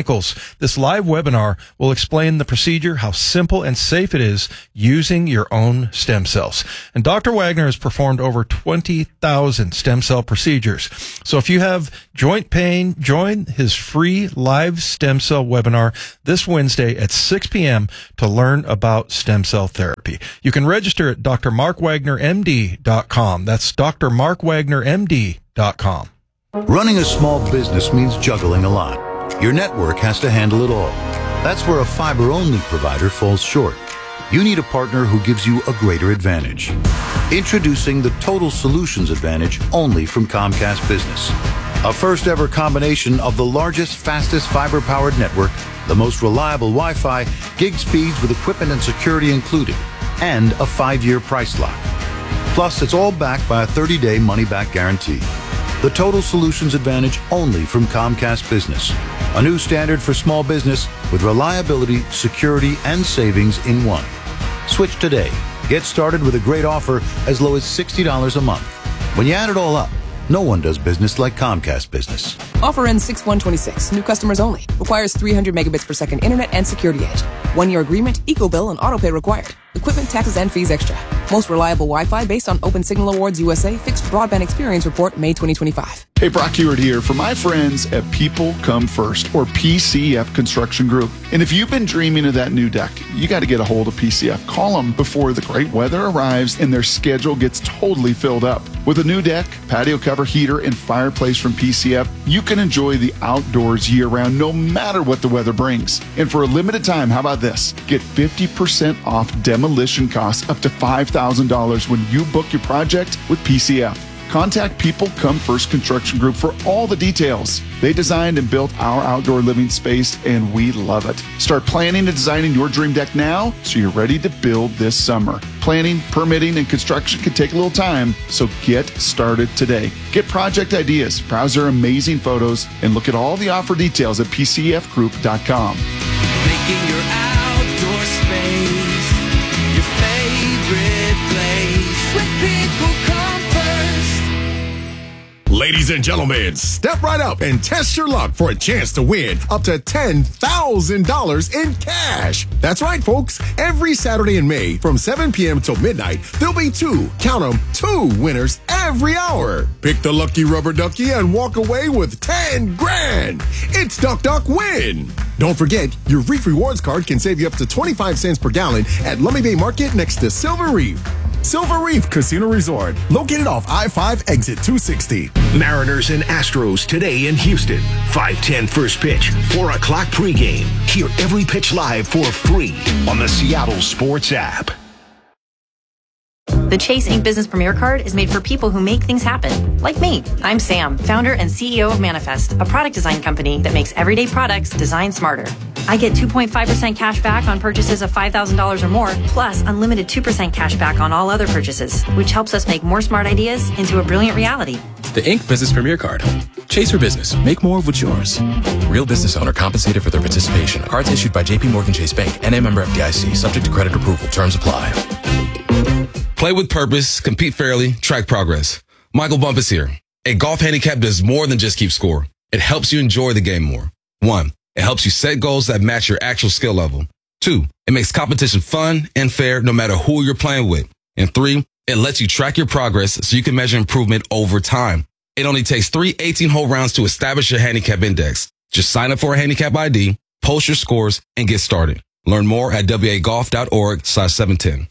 This live webinar will explain the procedure, how simple and safe it is using your own stem cells. And Doctor Wagner has performed over twenty thousand stem cell procedures. So if you have joint pain, join his free live stem cell webinar this Wednesday at six p.m. to learn about stem cell therapy. You can register at D R mark wagner M D dot com. That's D R mark wagner M D dot com. Running a small business means juggling a lot. Your network has to handle it all. That's where a fiber-only provider falls short. You need a partner who gives you a greater advantage. Introducing the Total Solutions Advantage only from Comcast Business. A first-ever combination of the largest, fastest fiber-powered network, the most reliable Wi-Fi, gig speeds with equipment and security included, and a five-year price lock. Plus, it's all backed by a thirty-day money-back guarantee. The Total Solutions Advantage only from Comcast Business. A new standard for small business with reliability, security, and savings in one. Switch today. Get started with a great offer as low as sixty dollars a month. When you add it all up, no one does business like Comcast Business. Offer ends six one twenty-six. New customers only. Requires three hundred megabits per second internet and security edge. One-year agreement, eco-bill, and autopay required. Equipment, taxes, and fees extra. Most reliable Wi-Fi based on Open Signal Awards U S A Fixed Broadband Experience Report, May twenty twenty-five. Hey, Brock Ewart here for my friends at People Come First, or P C F Construction Group. And if you've been dreaming of that new deck, you got to get a hold of P C F. Call them before the great weather arrives and their schedule gets totally filled up. With a new deck, patio cover, heater, and fireplace from P C F, you can enjoy the outdoors year-round no matter what the weather brings. And for a limited time, how about this? Get fifty percent off demolition costs up to five thousand dollars when you book your project with P C F. Contact People Come First Construction Group for all the details. They designed and built our outdoor living space, and we love it. Start planning and designing your dream deck now so you're ready to build this summer. Planning, permitting, and construction can take a little time, so get started today. Get project ideas, browse their amazing photos, and look at all the offer details at P C F group dot com. Making your outdoor space your favorite place with People Come First. Ladies and gentlemen, step right up and test your luck for a chance to win up to ten thousand dollars in cash. That's right, folks. Every Saturday in May from seven p.m. till midnight, there'll be two, count them, two winners every hour. Pick the lucky rubber ducky and walk away with ten grand. It's Duck Duck Win. Don't forget, your Reef Rewards card can save you up to twenty-five cents per gallon at Lummi Bay Market next to Silver Reef. Silver Reef Casino Resort, located off I five exit two sixty. Mariners and Astros today in Houston. five ten first pitch, four o'clock pregame. Hear every pitch live for free on the Seattle Sports app. The Chase Ink Business Premier Card is made for people who make things happen, like me. I'm Sam, founder and C E O of Manifest, a product design company that makes everyday products designed smarter. I get two point five percent cash back on purchases of five thousand dollars or more, plus unlimited two percent cash back on all other purchases, which helps us make more smart ideas into a brilliant reality. The Ink Business Premier Card. Chase for business. Make more of what's yours. Real business owner compensated for their participation. Cards issued by J P Morgan Chase Bank, N A member F D I C, subject to credit approval. Terms apply. Play with purpose, compete fairly, track progress. Michael Bumpus here. A golf handicap does more than just keep score. It helps you enjoy the game more. One, it helps you set goals that match your actual skill level. Two, it makes competition fun and fair no matter who you're playing with. And three, it lets you track your progress so you can measure improvement over time. It only takes three eighteen-hole rounds to establish your handicap index. Just sign up for a handicap I D, post your scores, and get started. Learn more at W A golf dot org slash seven ten.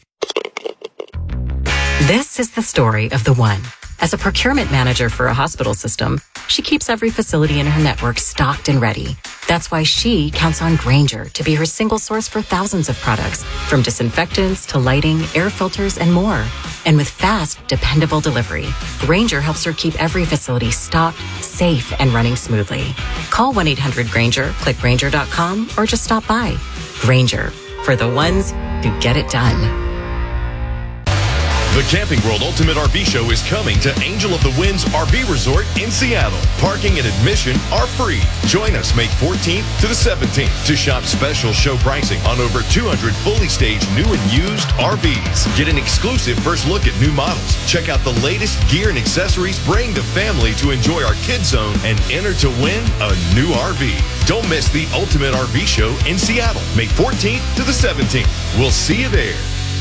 This is the story of the one. As a procurement manager for a hospital system, she keeps every facility in her network stocked and ready. That's why she counts on Grainger to be her single source for thousands of products, from disinfectants to lighting, air filters, and more. And with fast, dependable delivery, Grainger helps her keep every facility stocked, safe, and running smoothly. Call one eight hundred Grainger, click Grainger dot com, or just stop by. Grainger, for the ones who get it done. The Camping World Ultimate R V Show is coming to Angel of the Winds R V Resort in Seattle. Parking and admission are free. Join us May fourteenth to the seventeenth to shop special show pricing on over two hundred fully staged new and used R Vs. Get an exclusive first look at new models. Check out the latest gear and accessories. Bring the family to enjoy our Kids Zone and enter to win a new R V. Don't miss the Ultimate R V Show in Seattle, May fourteenth to the seventeenth. We'll see you there.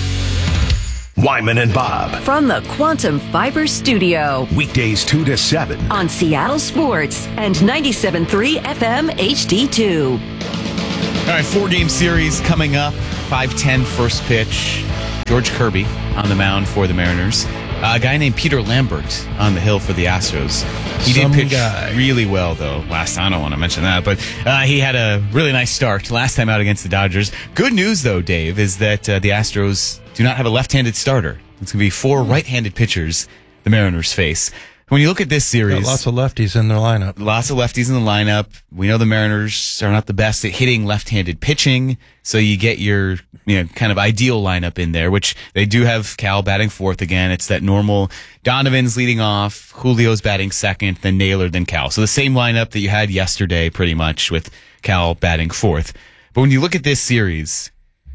Wyman and Bob. From the Quantum Fiber Studio. Weekdays two to seven. On Seattle Sports and ninety-seven point three F M H D two. All right, four-game series coming up. five ten first pitch. George Kirby on the mound for the Mariners. Uh, a guy named Peter Lambert on the hill for the Astros. He Some did pitch guy. really well, though. Last I don't want to mention that, but uh, he had a really nice start last time out against the Dodgers. Good news, though, Dave, is that uh, the Astros do not have a left-handed starter. It's going to be four right-handed pitchers the Mariners face. When you look at this series, got lots of lefties in their lineup. Lots of lefties in the lineup. We know the Mariners are not the best at hitting left-handed pitching, so you get your, you know, kind of ideal lineup in there, which they do have Cal batting fourth again. It's that normal Donovan's leading off, Julio's batting second, then Naylor, then Cal. So the same lineup that you had yesterday, pretty much, with Cal batting fourth. But when you look at this series,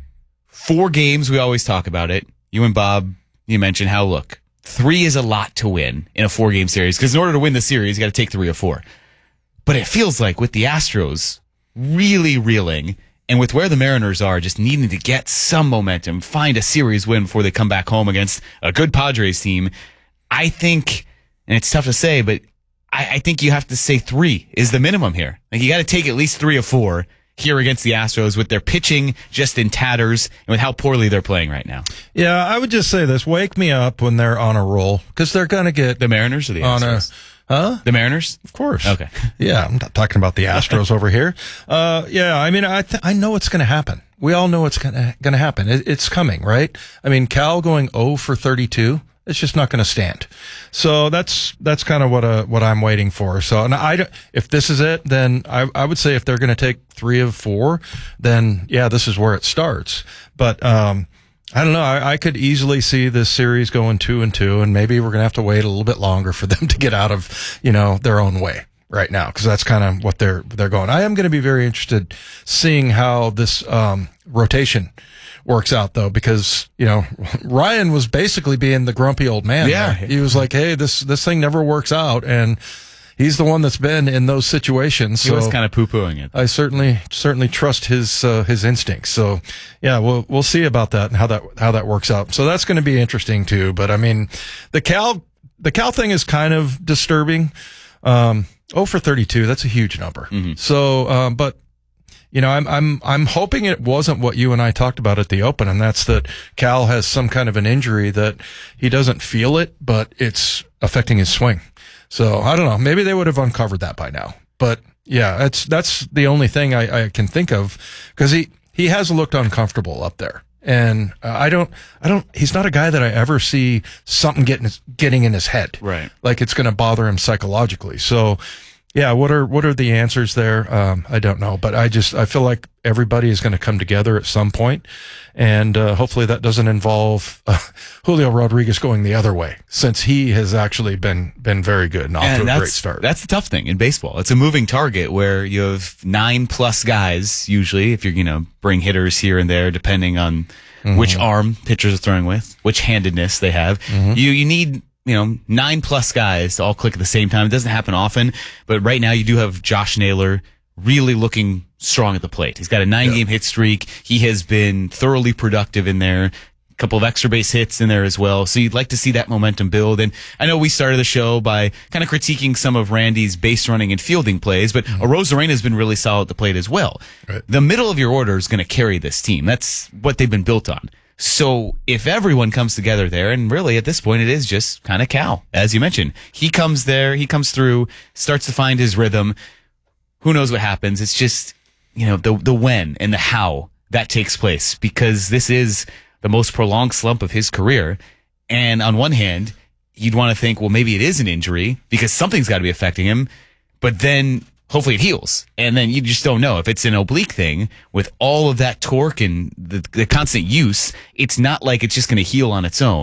four games, we always talk about it. You and Bob, you mentioned how, look, three is a lot to win in a four-game series, because in order to win the series, you got to take three or four. But it feels like with the Astros really reeling, and with where the Mariners are, just needing to get some momentum, find a series win before they come back home against a good Padres team, I think, and it's tough to say, but I, I think you have to say three is the minimum here. Like, you got to take at least three or four here against the Astros with their pitching just in tatters and with how poorly they're playing right now. Yeah, I would just say this. Wake me up when they're on a roll, because they're going to get... The Mariners or the on Astros? A, huh? The Mariners? Of course. Okay. Yeah, I'm not talking about the Astros over here. Uh, yeah, I mean, I th- I know it's going to happen. We all know it's going to going to happen. It, it's coming, right? I mean, Cal going oh for thirty-two. It's just not going to stand. So that's that's kind of what uh, what I'm waiting for. So, and I don't- if this is it, then I I would say if they're going to take three of four, then yeah, this is where it starts. But um, I don't know. I, I could easily see this series going two and two, and maybe we're going to have to wait a little bit longer for them to get out of, you know, their own way right now, because that's kind of what they're they're going. I am going to be very interested seeing how this um, rotation works out, though, because, you know, Ryan was basically being the grumpy old man. Yeah. there. He was like, hey, this, this thing never works out. And he's the one that's been in those situations. He so was kind of poo-pooing it. I certainly, certainly trust his, uh, his instincts. So yeah, we'll, we'll see about that and how that, how that works out. So that's going to be interesting too. But I mean, the Cal, the Cal thing is kind of disturbing. Um, oh for thirty-two, that's a huge number. Mm-hmm. So, um, but, you know, I'm, I'm, I'm hoping it wasn't what you and I talked about at the Open, and that's that Cal has some kind of an injury that he doesn't feel it, but it's affecting his swing. So I don't know. Maybe they would have uncovered that by now, but yeah, that's, that's the only thing I, I can think of, because he, he has looked uncomfortable up there. And uh, I don't, I don't, he's not a guy that I ever see something getting, getting in his head. Right. Like it's going to bother him psychologically. So, yeah, what are what are the answers there? Um, I don't know, but I just I feel like everybody is going to come together at some point, and uh, hopefully that doesn't involve uh, Julio Rodriguez going the other way, since he has actually been been very good and off And to a that's, great start. That's the tough thing in baseball. It's a moving target where you have nine plus guys usually, if you're you know bring hitters here and there depending on mm-hmm. which arm pitchers are throwing with, which handedness they have. Mm-hmm. You you need. You know, nine plus guys to all click at the same time. It doesn't happen often, but right now you do have Josh Naylor really looking strong at the plate. He's got a nine game hit streak. He has been thoroughly productive in there. A couple of extra base hits in there as well. So you'd like to see that momentum build. And I know we started the show by kind of critiquing some of Randy's base running and fielding plays, but mm-hmm. Arozarena has been really solid at the plate as well. Right. The middle of your order is going to carry this team. That's what they've been built on. So if everyone comes together there, and really at this point it is just kind of Cal, as you mentioned, he comes there, he comes through, starts to find his rhythm. Who knows what happens? It's just, you know, the the when and the how that takes place, because this is the most prolonged slump of his career. And on one hand, you'd want to think, well, maybe it is an injury because something's got to be affecting him. But then hopefully it heals. And then you just don't know. If it's an oblique thing with all of that torque and the, the constant use, it's not like it's just going to heal on its own.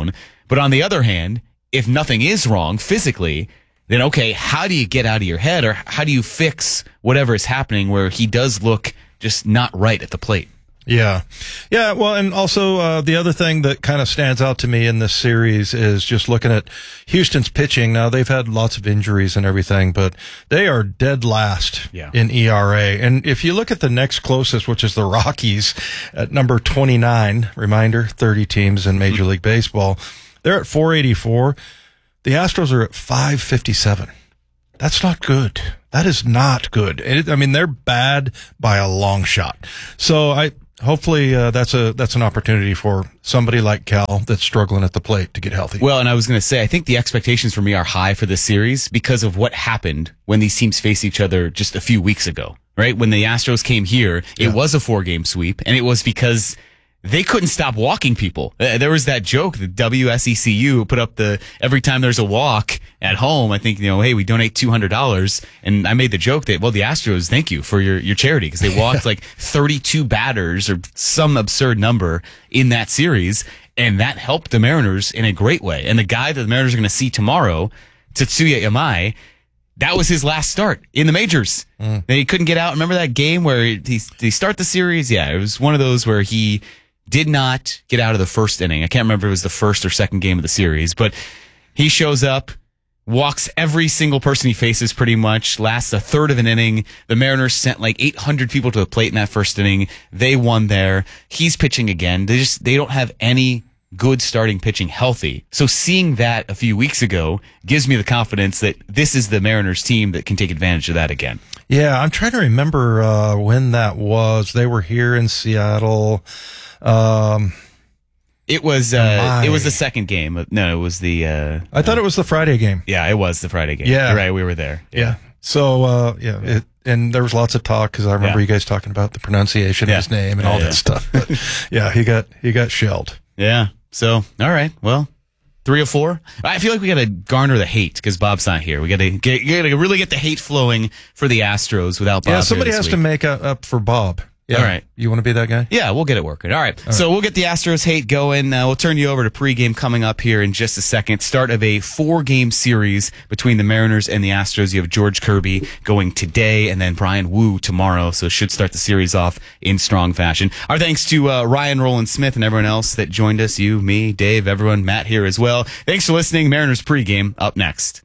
But on the other hand, if nothing is wrong physically, then okay, how do you get out of your head, or how do you fix whatever is happening where he does look just not right at the plate? Yeah. Yeah. Well, and also, uh, the other thing that kind of stands out to me in this series is just looking at Houston's pitching. Now, they've had lots of injuries and everything, but they are dead last yeah. in E R A. And if you look at the next closest, which is the Rockies at number twenty-nine, reminder, thirty teams in Major mm-hmm. League Baseball, they're at four eighty-four. The Astros are at five fifty-seven. That's not good. That is not good. It, I mean, they're bad by a long shot. So I, hopefully, uh, that's a, that's an opportunity for somebody like Cal that's struggling at the plate to get healthy. Well, and I was going to say, I think the expectations for me are high for this series because of what happened when these teams faced each other just a few weeks ago, right? When the Astros came here, it yeah. was a four game sweep, and it was because they couldn't stop walking people. There was that joke, the W S E C U put up the, every time there's a walk at home, I think, you know, hey, we donate two hundred dollars. And I made the joke that, well, the Astros, thank you for your, your charity, because they walked like thirty-two batters or some absurd number in that series. And that helped the Mariners in a great way. And the guy that the Mariners are going to see tomorrow, Tetsuya Yamai, that was his last start in the majors. Mm. And he couldn't get out. Remember that game where he, he start the series? Yeah, it was one of those where he did not get out of the first inning. I can't remember if it was the first or second game of the series, but he shows up, walks every single person he faces pretty much, lasts a third of an inning. The Mariners sent like eight hundred people to the plate in that first inning. They won there. He's pitching again. They just, they don't have any good starting pitching healthy. So seeing that a few weeks ago gives me the confidence that this is the Mariners team that can take advantage of that again. Yeah, I'm trying to remember uh, when that was. They were here in Seattle. Um, it was, uh, it was the second game. No, it was the, uh, I thought it was the Friday game. Yeah, it was the Friday game. Yeah. You're right. We were there. Yeah. yeah. So, uh, yeah, it, and there was lots of talk because I remember yeah. you guys talking about the pronunciation yeah. of his name and yeah, all yeah. that stuff. But yeah, he got, he got shelled. Yeah. So, all right. Well, three or four. I feel like we got to garner the hate because Bob's not here. We got to get, got to really get the hate flowing for the Astros without Bob. Yeah, somebody here this has week. to make up for Bob. Yeah. All right. You want to be that guy? Yeah, we'll get it working. All right. All so right. we'll get the Astros hate going. Uh, we'll turn you over to pregame coming up here in just a second. Start of a four-game series between the Mariners and the Astros. You have George Kirby going today and then Brian Wu tomorrow. So should start the series off in strong fashion. Our thanks to uh, Ryan Roland Smith and everyone else that joined us. You, me, Dave, everyone, Matt here as well. Thanks for listening. Mariners pregame up next.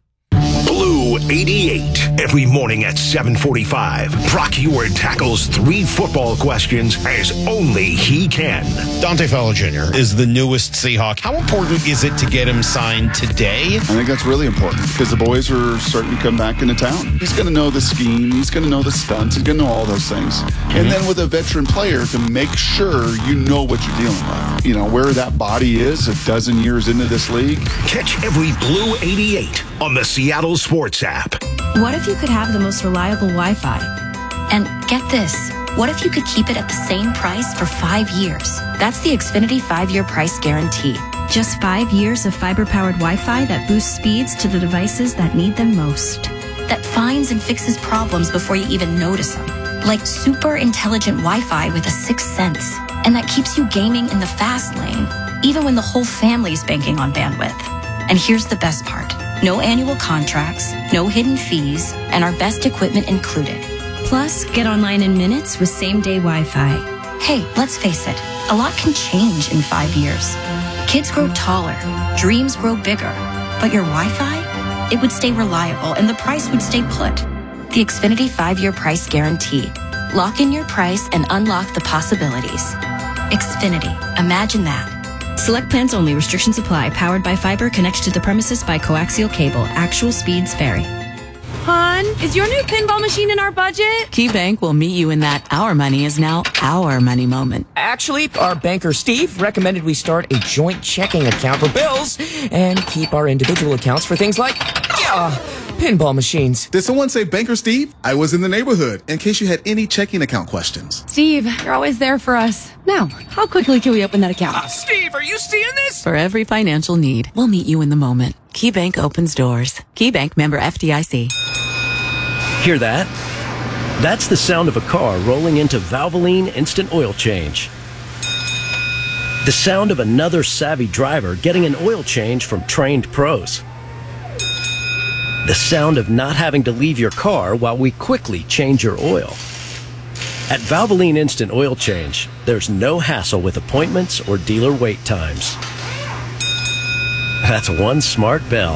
Blue eighty-eight. Every morning at seven forty-five, Brock Eward tackles three football questions as only he can. Dante Fowler Junior is the newest Seahawk. How important is it to get him signed today? I think that's really important because the boys are starting to come back into town. He's going to know the scheme. He's going to know the stunts. He's going to know all those things. Mm-hmm. And then with a veteran player to make sure you know what you're dealing with. You know, where that body is a dozen years into this league. Catch every Blue eighty-eight on the Seattle Sports app. What if you could have the most reliable Wi-Fi? And get this, what if you could keep it at the same price for five years? That's the Xfinity five-year price guarantee. Just five years of fiber-powered Wi-Fi that boosts speeds to the devices that need them most. That finds and fixes problems before you even notice them. Like super intelligent Wi-Fi with a sixth sense. And that keeps you gaming in the fast lane, even when the whole family's banking on bandwidth. And here's the best part. No annual contracts, no hidden fees, and our best equipment included. Plus, get online in minutes with same-day Wi-Fi. Hey, let's face it, a lot can change in five years. Kids grow taller, dreams grow bigger, but your Wi-Fi, it would stay reliable and the price would stay put. The Xfinity five-year price guarantee. Lock in your price and unlock the possibilities. Xfinity, imagine that. Select plans only. Restrictions apply. Powered by fiber. Connects to the premises by coaxial cable. Actual speeds vary. Hon, is your new pinball machine in our budget? KeyBank will meet you in that our money is now our money moment. Actually, our banker Steve recommended we start a joint checking account for bills and keep our individual accounts for things like, yeah, pinball machines. Did someone say Banker Steve? I was in the neighborhood in case you had any checking account questions. Steve, you're always there for us. Now, how quickly can we open that account? Uh, Steve, are you seeing this? For every financial need, we'll meet you in the moment. KeyBank opens doors. KeyBank member F D I C. Hear that? That's the sound of a car rolling into Valvoline Instant Oil Change. The sound of another savvy driver getting an oil change from trained pros. The sound of not having to leave your car while we quickly change your oil. At Valvoline Instant Oil Change, there's no hassle with appointments or dealer wait times. That's one smart bell.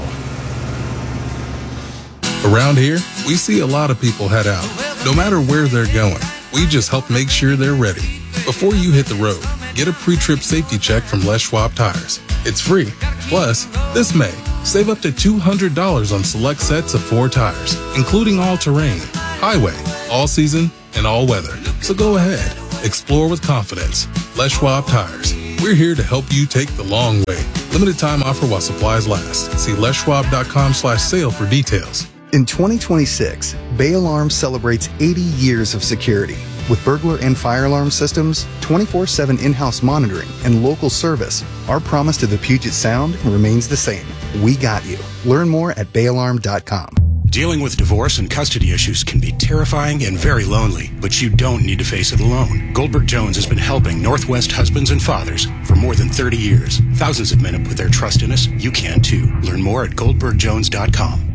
Around here, we see a lot of people head out. No matter where they're going, we just help make sure they're ready. Before you hit the road, get a pre-trip safety check from Les Schwab Tires. It's free. Plus, this May, save up to two hundred dollars on select sets of four tires, including all-terrain, highway, all-season, and all-weather. So go ahead. Explore with confidence. Les Schwab Tires. We're here to help you take the long way. Limited time offer while supplies last. See les schwab dot com slash sale for details. In twenty twenty-six, Bay Alarm celebrates eighty years of security. With burglar and fire alarm systems, twenty-four seven in-house monitoring, and local service, our promise to the Puget Sound remains the same. We got you. Learn more at bay alarm dot com. Dealing with divorce and custody issues can be terrifying and very lonely, but you don't need to face it alone. Goldberg Jones has been helping Northwest husbands and fathers for more than thirty years. Thousands of men have put their trust in us. You can too. Learn more at goldberg jones dot com.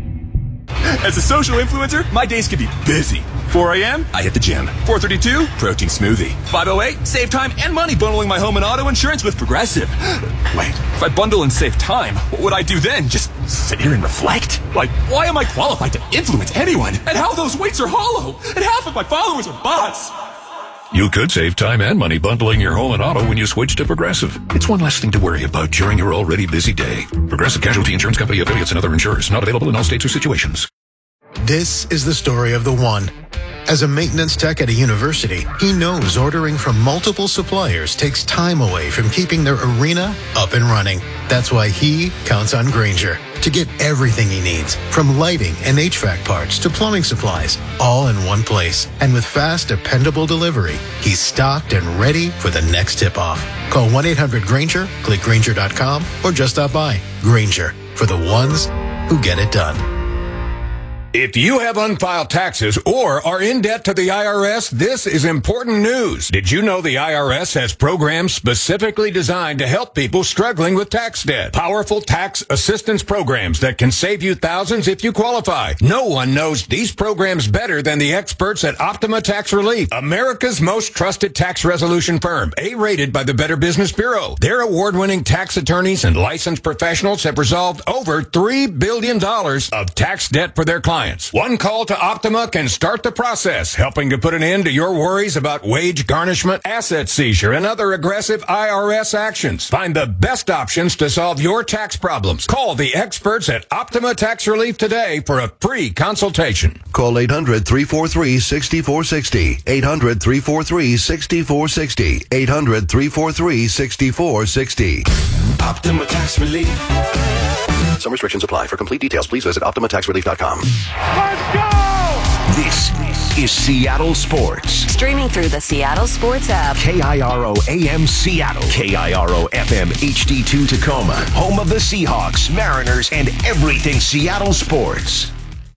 As a social influencer, my days can be busy. four a.m., I hit the gym. four thirty-two, protein smoothie. five oh eight, save time and money bundling my home and auto insurance with Progressive. Wait, if I bundle and save time, what would I do then? Just sit here and reflect? Like, why am I qualified to influence anyone? And how those weights are hollow? And half of my followers are bots. You could save time and money bundling your home and auto when you switch to Progressive. It's one less thing to worry about during your already busy day. Progressive Casualty Insurance Company, affiliates, and other insurers. Not available in all states or situations. This is the story of the one. As a maintenance tech at a university, he knows ordering from multiple suppliers takes time away from keeping their arena up and running. That's why he counts on Grainger to get everything he needs, from lighting and H V A C parts to plumbing supplies, all in one place. And with fast, dependable delivery, he's stocked and ready for the next tip-off. Call one eight hundred Grainger, click Grainger dot com, or just stop by. Grainger, for the ones who get it done. If you have unfiled taxes or are in debt to the I R S, this is important news. Did you know the I R S has programs specifically designed to help people struggling with tax debt? Powerful tax assistance programs that can save you thousands if you qualify. No one knows these programs better than the experts at Optima Tax Relief, America's most trusted tax resolution firm, A-rated by the Better Business Bureau. Their award-winning tax attorneys and licensed professionals have resolved over three billion dollars of tax debt for their clients. One call to Optima can start the process, helping to put an end to your worries about wage garnishment, asset seizure, and other aggressive I R S actions. Find the best options to solve your tax problems. Call the experts at Optima Tax Relief today for a free consultation. Call eight hundred, three four three, six four six zero. eight hundred, three four three, six four six zero. eight hundred, three four three, six four six zero. Optima Tax Relief. Some restrictions apply. For complete details, please visit optima tax relief dot com. Let's go! This is Seattle Sports. Streaming through the Seattle Sports app. K I R O A M Seattle. K I R O F M H D two Tacoma. Home of the Seahawks, Mariners, and everything Seattle sports.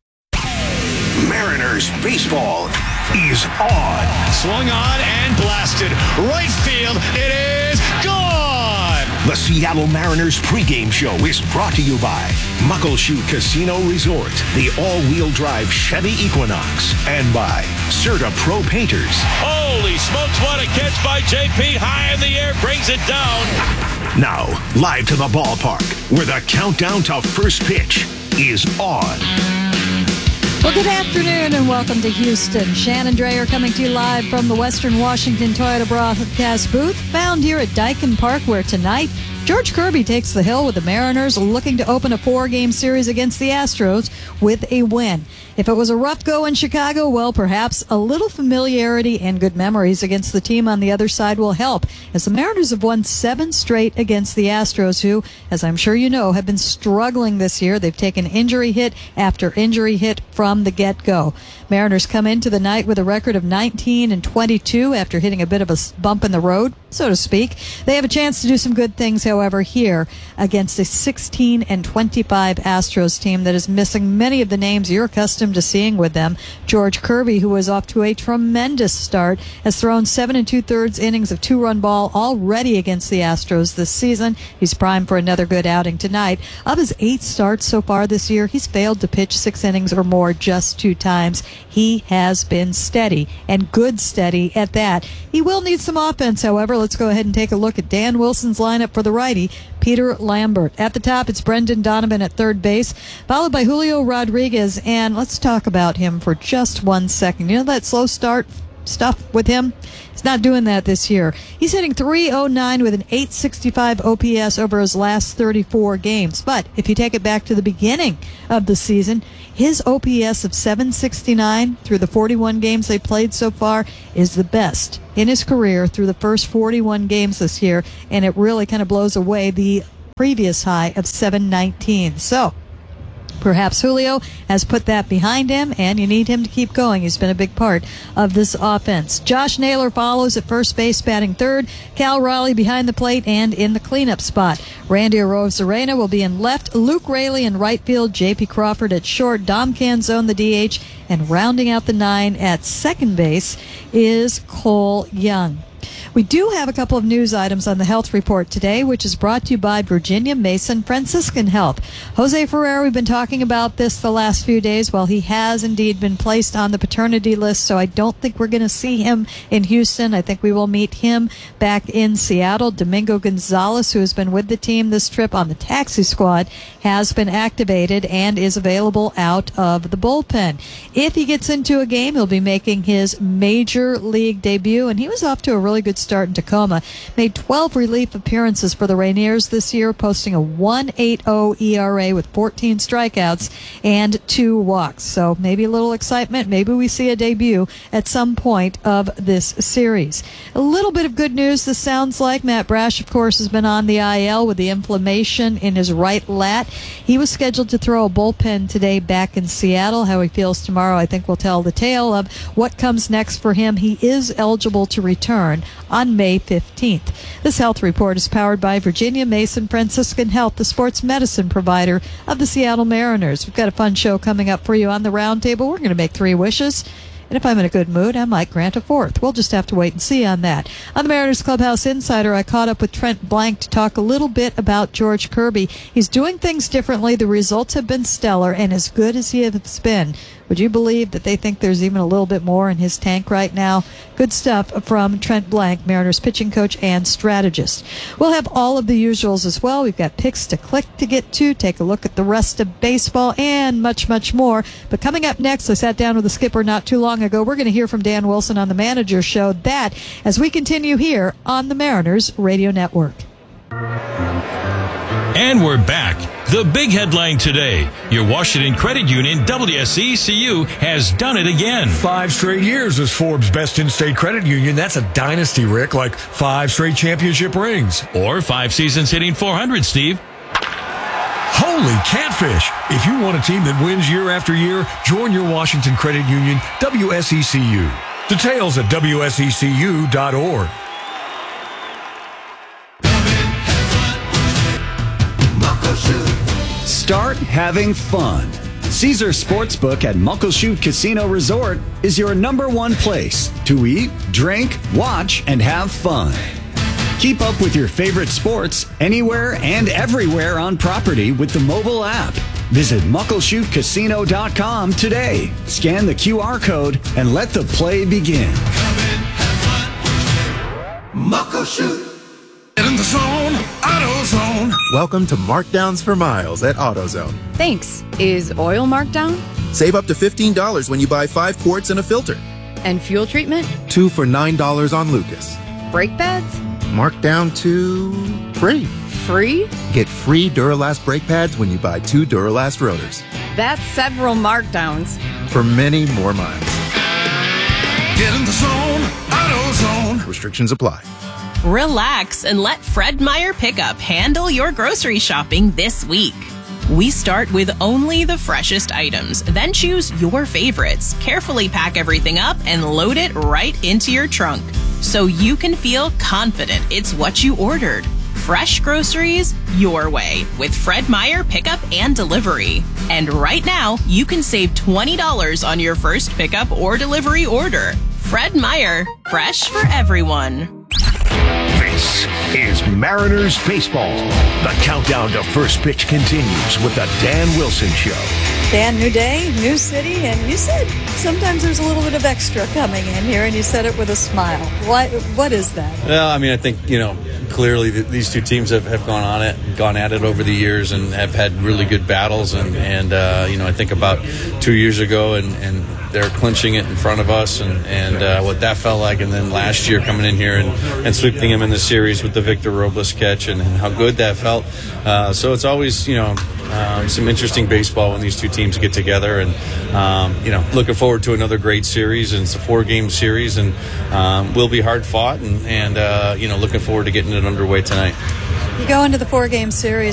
Mariners baseball is on. Swung on and blasted. Right field. It is gone. The Seattle Mariners pregame show is brought to you by Muckleshoot Casino Resort, the all-wheel drive Chevy Equinox, and by Serta Pro Painters. Holy smokes, what a catch by J P. High in the air, brings it down. Now, live to the ballpark, where the countdown to first pitch is on. Well, good afternoon and welcome to Houston. Shannon Drayer coming to you live from the Western Washington Toyota broadcast booth, found here at Daikin Park, where tonight George Kirby takes the hill with the Mariners, looking to open a four-game series against the Astros with a win. If it was a rough go in Chicago, well, perhaps a little familiarity and good memories against the team on the other side will help, as the Mariners have won seven straight against the Astros, who, as I'm sure you know, have been struggling this year. They've taken injury hit after injury hit from the get-go. Mariners come into the night with a record of nineteen and twenty-two after hitting a bit of a bump in the road so to speak. They have a chance to do some good things, however, here against a sixteen and twenty-five Astros team that is missing many of the names you're accustomed to seeing with them. George Kirby, who is off to a tremendous start, has thrown seven and two-thirds innings of two-run ball already against the Astros this season. He's primed for another good outing tonight. Of his eight starts so far this year, he's failed to pitch six innings or more just two times. He has been steady, and good steady at that. He will need some offense, however. Let's go ahead and take a look at Dan Wilson's lineup for the righty, Peter Lambert. At the top, it's Brendan Donovan at third base, followed by Julio Rodriguez. And let's talk about him for just one second. You know that slow start stuff with him? He's not doing that this year. He's hitting three oh nine with an eight sixty-five O P S over his last thirty-four games. But if you take it back to the beginning of the season, his O P S of seven sixty-nine through the forty-one games they played so far is the best in his career through the first forty-one games this year, and it really kind of blows away the previous high of seven nineteen. So perhaps Julio has put that behind him, and you need him to keep going. He's been a big part of this offense. Josh Naylor follows at first base, batting third. Cal Raleigh behind the plate and in the cleanup spot. Randy Arozarena will be in left. Luke Raley in right field. J P Crawford at short. Dom Canzone the D H. And rounding out the nine at second base is Cole Young. We do have a couple of news items on the health report today, which is brought to you by Virginia Mason Franciscan Health. Jose Ferrer, we've been talking about this the last few days. Well, he has indeed been placed on the paternity list, so I don't think we're going to see him in Houston. I think we will meet him back in Seattle. Domingo Gonzalez, who has been with the team this trip on the taxi squad, has been activated and is available out of the bullpen. If he gets into a game, he'll be making his major league debut, and he was off to a really good start in Tacoma. Made twelve relief appearances for the Rainiers this year, posting a one point eight oh E R A with fourteen strikeouts and two walks. So maybe a little excitement. Maybe we see a debut at some point of this series. A little bit of good news, this sounds like. Matt Brash, of course, has been on the I L with the inflammation in his right lat. He was scheduled to throw a bullpen today back in Seattle. How he feels tomorrow, I think, will tell the tale of what comes next for him. He is eligible to return on May fifteenth. This health report is powered by Virginia Mason Franciscan Health, the sports medicine provider of the Seattle Mariners. We've got a fun show coming up for you on the roundtable. We're going to make three wishes, and if I'm in a good mood, I might grant a fourth. We'll just have to wait and see on that. On the Mariners Clubhouse Insider, I caught up with Trent Blank to talk a little bit about George Kirby. He's doing things differently. The results have been stellar, and as good as he has been, would you believe that they think there's even a little bit more in his tank right now? Good stuff from Trent Blank, Mariners pitching coach and strategist. We'll have all of the usuals as well. We've got picks to click to get to, take a look at the rest of baseball, and much, much more. But coming up next, I sat down with the skipper not too long ago. We're going to hear from Dan Wilson on the Manager Show. That as we continue here on the Mariners Radio Network. And we're back. The big headline today. Your Washington Credit Union, W S E C U, has done it again. Five straight years as Forbes' best in-state credit union. That's a dynasty, Rick, like five straight championship rings. Or five seasons hitting four hundred, Steve. Holy catfish. If you want a team that wins year after year, join your Washington Credit Union, W S E C U. Details at W S E C U dot org. Start having fun. Caesar Sportsbook at Muckleshoot Casino Resort is your number one place to eat, drink, watch, and have fun. Keep up with your favorite sports anywhere and everywhere on property with the mobile app. Visit Muckleshoot Casino dot com today. Scan the Q R code and let the play begin. Come in, have fun. Muckleshoot. Get in the zone, AutoZone. Welcome to Markdowns for Miles at AutoZone. Thanks. Is oil marked down? Save up to fifteen dollars when you buy five quarts and a filter. And fuel treatment? Two for nine dollars on Lucas. Brake pads? Marked down to free. Free? Get free Duralast brake pads when you buy two Duralast rotors. That's several markdowns. For many more miles. Get in the zone, AutoZone. Restrictions apply. Relax and let Fred Meyer Pickup handle your grocery shopping this week. We start with only the freshest items, then choose your favorites. Carefully pack everything up and load it right into your trunk. so you can feel confident it's what you ordered. Fresh groceries your way with Fred Meyer Pickup and Delivery. And right now, you can save twenty dollars on your first pickup or delivery order. Fred Meyer, fresh for everyone. This is Mariners Baseball. The countdown to first pitch continues with the Dan Wilson Show. Dan, new day, new city, and you said sometimes there's a little bit of extra coming in here, and you said it with a smile. What, what is that? Well, I mean, I think, you know, clearly th- these two teams have, have gone on it, gone at it over the years and have had really good battles. And, and uh, you know, I think about two years ago and, and they're clinching it in front of us and, and uh, what that felt like. And then last year coming in here and, and sweeping them in the series with the Victor Robles catch and, and how good that felt. Uh, so it's always, you know, um, some interesting baseball when these two teams get together. And, um, you know, looking forward to another great series. And it's a four-game series and um, will be hard fought. And, and uh, you know, looking forward to getting it underway tonight. You go into the four-game series